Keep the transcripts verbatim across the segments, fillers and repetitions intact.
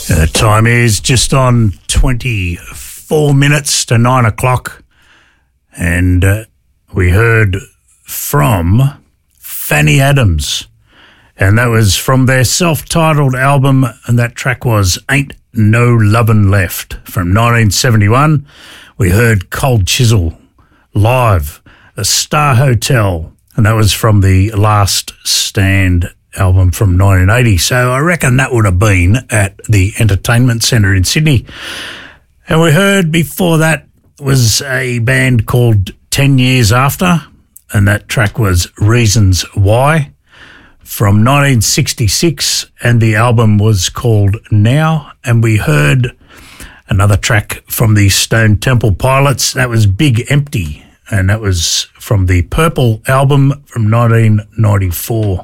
The time is just on twenty-four minutes to nine o'clock, and uh, we heard from Fanny Adams, and that was from their self-titled album, and that track was Ain't No Lovin' Left from nineteen seventy-one. We heard Cold Chisel live, The Star Hotel, and that was from the Last Stand album from nineteen eighty. So I reckon that would have been at the Entertainment Centre in Sydney. And we heard before that was a band called Ten Years After, and that track was Reasons Why from nineteen sixty-six, and the album was called Now. And we heard another track from the Stone Temple Pilots, that was Big Empty, and that was from the Purple album from nineteen ninety-four.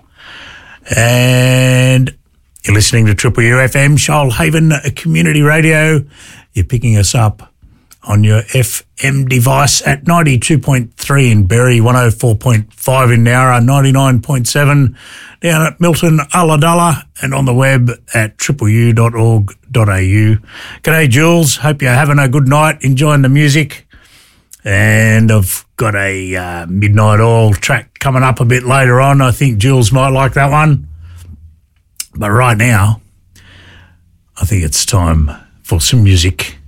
And you're listening to Triple U F M, Shoalhaven Community Radio. You're picking us up on your F M device at ninety-two point three in Berry, one oh four point five in Nowra, ninety-nine point seven down at Milton, Ulladulla, and on the web at triple u dot org dot a u. G'day, Jules. Hope you're having a good night, enjoying the music. And I've got a uh, Midnight Oil track coming up a bit later on. I think Jules might like that one. But right now, I think it's time for some music.